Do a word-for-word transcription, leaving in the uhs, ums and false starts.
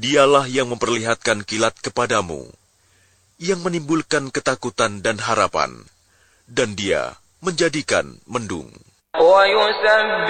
Dialah yang memperlihatkan kilat kepadamu, yang menimbulkan ketakutan dan harapan, dan Dia menjadikan mendung.